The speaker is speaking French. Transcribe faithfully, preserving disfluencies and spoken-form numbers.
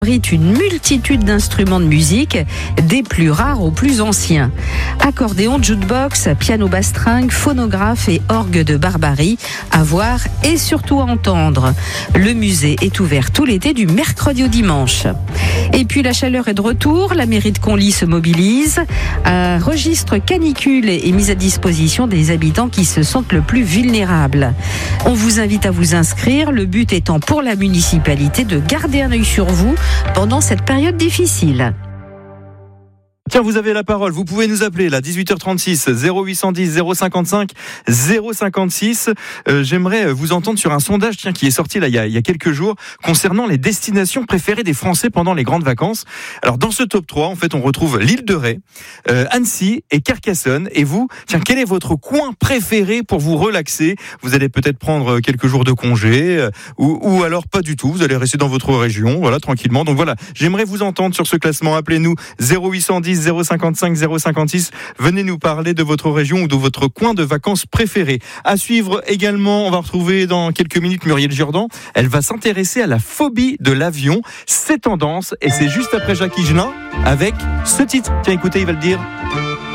Une multitude d'instruments de musique, des plus rares aux plus anciens. Accordéon, jukebox, piano bastringue, phonographe et orgue de Barbarie, à voir et surtout à entendre. Le musée est ouvert tout l'été du mercredi au dimanche. Et puis la chaleur est de retour, la mairie de Conly se mobilise. Un registre canicule est mis à disposition des habitants qui se sentent le plus vulnérables. On vous invite à vous inscrire, le but étant pour la municipalité de garder un œil sur vous pendant cette période difficile. Tiens, vous avez la parole, vous pouvez nous appeler là, dix-huit heures trente-six, zéro huit cent dix, zéro cinquante-cinq, zéro cinquante-six. Euh, j'aimerais vous entendre sur un sondage tiens, qui est sorti là, il, y a, il y a quelques jours concernant les destinations préférées des Français pendant les grandes vacances. Alors dans ce top trois, en fait, on retrouve l'île de Ré, euh, Annecy et Carcassonne. Et vous, tiens, quel est votre coin préféré pour vous relaxer ? Vous allez peut-être prendre quelques jours de congé euh, ou, ou alors pas du tout, vous allez rester dans votre région, voilà, tranquillement. Donc voilà, j'aimerais vous entendre sur ce classement. Appelez-nous zéro huit cent dix, zéro cinquante-cinq, zéro cinquante-six. Venez nous parler de votre région ou de votre coin de vacances préféré. À suivre également, on va retrouver dans quelques minutes Muriel Jourdan. Elle va s'intéresser à la phobie de l'avion. C'est tendance et c'est juste après Jacques Higelin avec ce titre. Tiens, écoutez, il va le dire.